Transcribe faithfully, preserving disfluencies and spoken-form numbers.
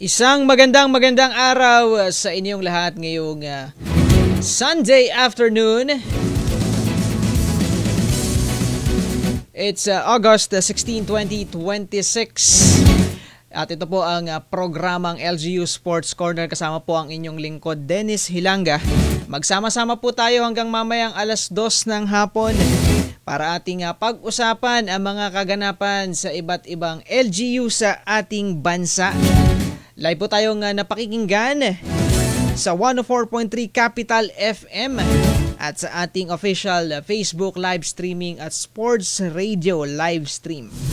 Isang magandang magandang araw sa inyong lahat ngayong uh, Sunday afternoon. It's uh, August sixteenth, twenty twenty-six. At ito po ang uh, programang L G U Sports Corner. Kasama po ang inyong lingkod, Dennis Hilanga. Magsama-sama po tayo hanggang mamayang alas dos ng hapon para ating uh, pag-usapan ang mga kaganapan sa iba't ibang L G U sa ating bansa. Live po tayong uh, napakikinggan sa one oh four point three Capital F M at sa ating official uh, Facebook live streaming at Sports Radio live stream.